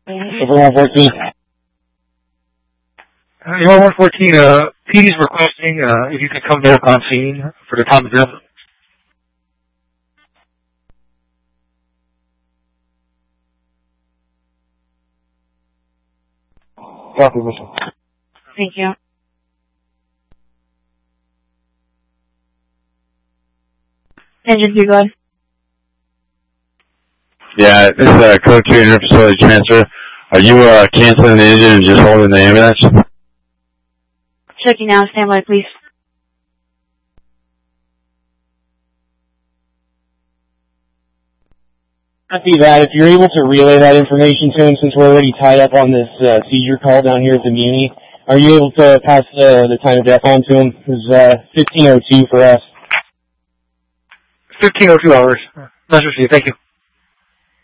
Over 114. You're 114, PD's requesting if you could come back on scene for the time of death. Copy, Mission. Thank you. Engine 2, go ahead. Yeah, this is Code 2 Interfacility Transfer. Are you canceling the engine and just holding the ambulance? Checking now. Stand by, please. Copy that. If you're able to relay that information to him, since we're already tied up on this seizure call down here at the Muni, are you able to pass the time of death on to him? It was 15:02 for us. 15:02 hours. Nice to see you. Thank you.